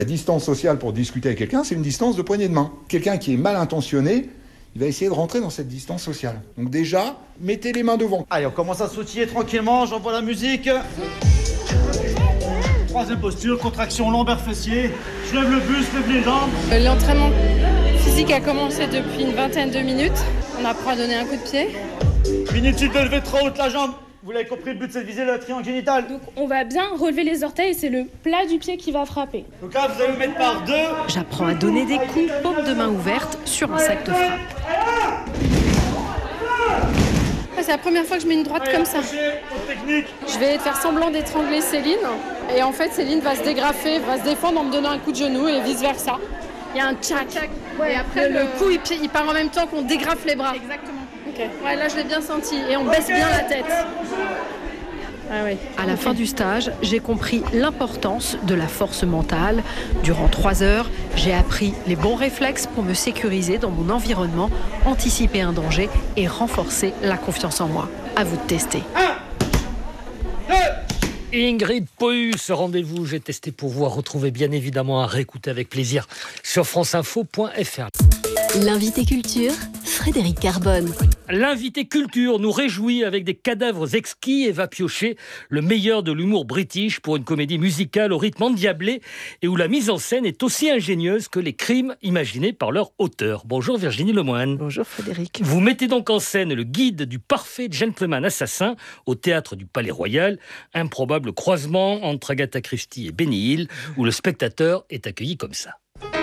La distance sociale pour discuter avec quelqu'un, c'est une distance de poignée de main. Quelqu'un qui est mal intentionné, il va essayer de rentrer dans cette distance sociale. Donc déjà, mettez les mains devant. Allez, on commence à sautiller tranquillement, j'envoie la musique. Troisième posture, contraction lombaire fessier. Je lève le buste, je lève les jambes. L'entraînement physique a commencé depuis une vingtaine de minutes. On apprend à donner un coup de pied. Inutile de lever trop haute la jambe. Vous l'avez compris, le but c'est de viser le triangle génital. Donc on va bien relever les orteils et c'est le plat du pied qui va frapper. Donc là, vous allez vous mettre par deux. J'apprends à donner des coups, paume de main ouverte, sur un sac de frappe. C'est la première fois que je mets une droite comme ça. Je vais faire semblant d'étrangler Céline. Et en fait, Céline va se dégrafer, va se défendre en me donnant un coup de genou et vice-versa. Il y a un tchac. Ouais, et après, le coup, il part en même temps qu'on dégrafe les bras. Exactement. Ok. Ouais, là, je l'ai bien senti. Et on baisse bien la tête. Ah oui. À la fin du stage, j'ai compris l'importance de la force mentale. Durant 3 heures, j'ai appris les bons réflexes pour me sécuriser dans mon environnement, anticiper un danger et renforcer la confiance en moi. À vous de tester. Ingrid Pohu, ce rendez-vous, j'ai testé pour vous, à retrouver bien évidemment, à réécouter avec plaisir sur franceinfo.fr. L'invité culture, Frédéric Carbone. L'invité culture nous réjouit avec des cadavres exquis et va piocher le meilleur de l'humour british pour une comédie musicale au rythme endiablé et où la mise en scène est aussi ingénieuse que les crimes imaginés par leur auteur. Bonjour Virginie Lemoine. Bonjour Frédéric. Vous mettez donc en scène le guide du parfait gentleman assassin au théâtre du Palais Royal, improbable croisement entre Agatha Christie et Benny Hill, où le spectateur est accueilli comme ça.